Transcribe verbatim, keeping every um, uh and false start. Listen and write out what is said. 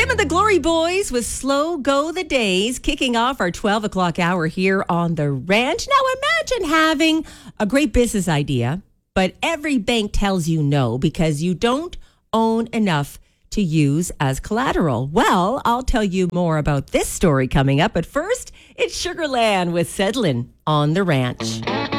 Them and the Glory Boys with Slow Go the Days, kicking off our twelve o'clock hour here on the ranch. Now imagine having a great business idea, but every bank tells you no because you don't own enough to use as collateral. Well, I'll tell you more about this story coming up, but first, it's Sugarland with Sedlin on the ranch.